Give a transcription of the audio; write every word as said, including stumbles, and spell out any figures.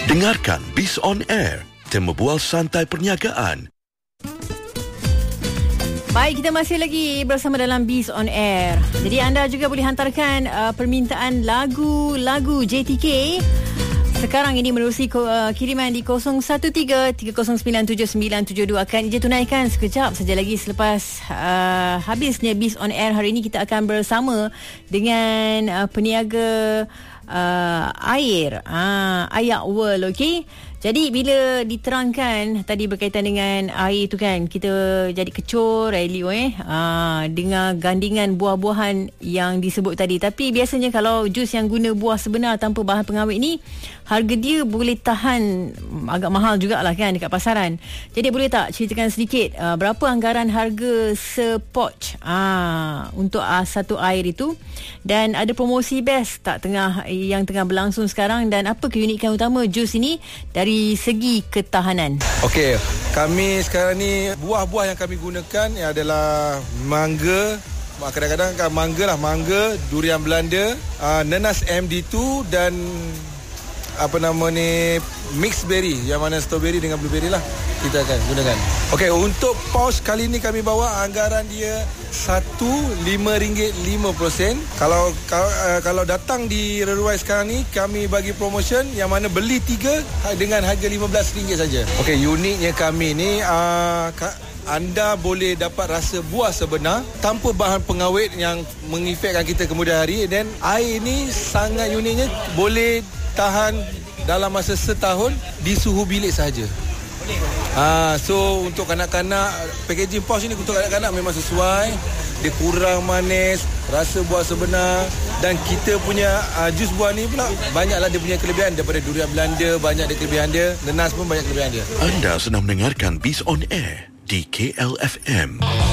Dengarkan Biz on Air, temu bual santai perniagaan. Baik, kita masih lagi bersama dalam Biz on Air. Jadi anda juga boleh hantarkan uh, permintaan lagu-lagu J T K sekarang ini menerusi uh, kiriman di kosong satu tiga tiga kosong sembilan tujuh sembilan tujuh dua. Akan ija tunaikan sekejap saja lagi selepas uh, habisnya Biz on Air. Hari ini kita akan bersama dengan uh, peniaga uh, air uh, Ayak World, okey. Jadi bila diterangkan tadi berkaitan dengan air tu kan, kita jadi kecur Elio eh aa, dengan gandingan buah-buahan yang disebut tadi. Tapi biasanya kalau jus yang guna buah sebenar tanpa bahan pengawet ni, harga dia boleh tahan agak mahal jugalah kan dekat pasaran. Jadi boleh tak ceritakan sedikit aa, berapa anggaran harga sepouch aa, untuk aa, satu air itu, dan ada promosi best tak tengah yang tengah berlangsung sekarang, dan apa keunikan utama jus ini dari dari segi ketahanan? Okey, kami sekarang ni buah-buah yang kami gunakan adalah mangga, kadang-kadang kan mangga lah, mangga, durian Belanda, uh, nenas M D two dan apa nama ni, mixed berry, yang mana strawberry dengan blueberry lah kita akan gunakan. Okey, untuk pouch kali ni kami bawa anggaran dia satu lima ringgit lima puluh sen. Kalau kalau, uh, kalau datang di Reruai sekarang ni, kami bagi promotion yang mana beli tiga dengan harga lima belas ringgit saja. Okey, uniknya kami ni uh, anda boleh dapat rasa buah sebenar tanpa bahan pengawet yang mengefekkan kita kemudian hari. Dan air ni sangat uniknya, boleh tahan dalam masa setahun di suhu bilik sahaja. Ha, so untuk kanak-kanak, packaging pouch ni untuk kanak-kanak memang sesuai. Dia kurang manis, rasa buah sebenar, dan kita punya uh, jus buah ni pula banyaklah dia punya kelebihan. Daripada durian Belanda banyak dia kelebihan dia, nenas pun banyak kelebihan dia. Anda sedang mendengarkan Biz on Air di K L F M.